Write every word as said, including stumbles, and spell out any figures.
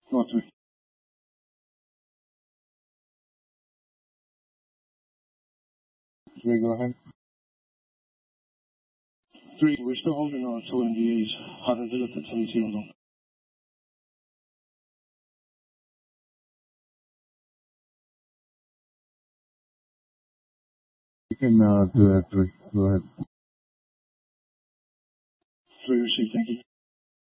Go on, three. Three, go ahead. Three, we're still holding our two N D As. How does it look at seventeen of them? You can uh, do that, three. Go ahead. Three, receive, thank you.